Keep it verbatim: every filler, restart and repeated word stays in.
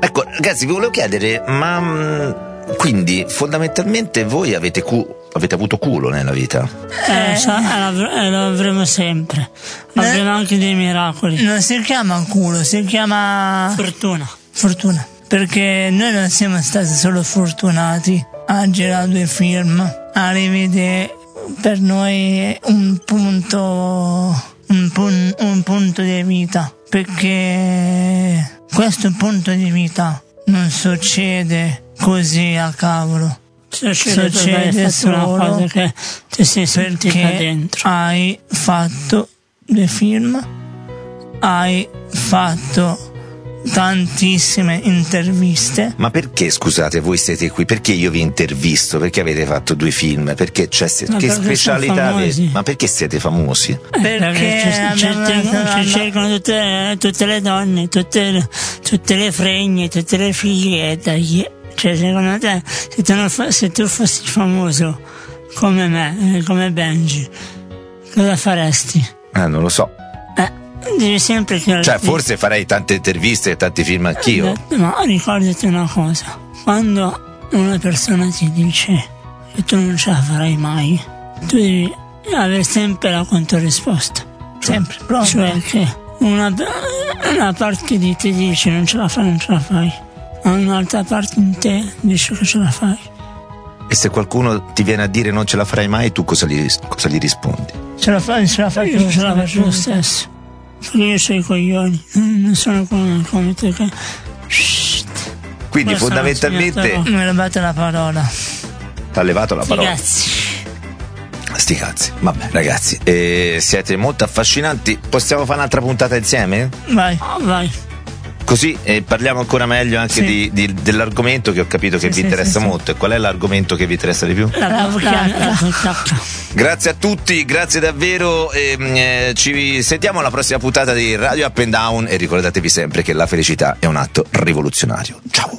Ecco, ragazzi, vi volevo chiedere, ma mh, quindi fondamentalmente voi avete, cu- avete avuto culo nella vita? Eh, eh, lo avremo sempre. Avremo eh, anche dei miracoli. Non si chiama culo, si chiama fortuna. Fortuna. Perché noi non siamo stati solo fortunati a girare due film, a rivedere per noi un punto, un, pun, un punto di vita. Perché questo punto di vita non succede così a cavolo. Succede, succede solo una cosa che ti sei sentita dentro. Hai fatto dei film, hai fatto tantissime interviste. Ma perché, scusate, voi siete qui? Perché io vi intervisto? Perché avete fatto due film? Perché c'è Ma che perché specialità avete? Ma perché siete famosi? Perché ci cercano tutte, tutte le donne, tutte, tutte le fregne, tutte le figlie. Cioè, secondo te, se tu, non fa, se tu fossi famoso come me, come Benji, cosa faresti? Eh, non lo so. Devi sempre che cioè forse farei tante interviste e tanti film anch'io, eh, ma ricordati una cosa: quando una persona ti dice che tu non ce la farai mai, tu devi avere sempre la controrisposta, sempre, proprio. Cioè che una, una parte di te dice non ce la fai, non ce la fai, ma un'altra parte in te dice che ce la fai. E se qualcuno ti viene a dire non ce la farai mai, tu cosa gli, cosa gli rispondi? Ce la fai, ce la fai, io ce la faccio lo stesso. Perché io c'ho i coglioni, non sono come, come te che... Shhh. Quindi Questo fondamentalmente... Mi levate la parola. T'ha levato la parola. Ragazzi. Sti cazzi. Vabbè ragazzi, eh, siete molto affascinanti. Possiamo fare un'altra puntata insieme? Vai. Oh, vai. Così eh, parliamo ancora meglio anche sì. di, di, dell'argomento che ho capito che sì, vi interessa sì, molto. Sì. E qual è l'argomento che vi interessa di più? La puttana. Grazie a tutti, grazie davvero. E, eh, ci sentiamo alla prossima puntata di Radio Up and Down e ricordatevi sempre che la felicità è un atto rivoluzionario. Ciao.